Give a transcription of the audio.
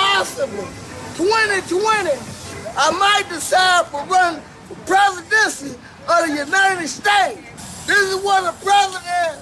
possible, 2020, I might decide to run for presidency of the United States. This is what the president